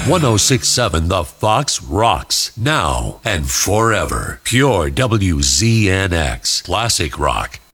1067 The Fox rocks now and forever. Pure WZNX. Classic rock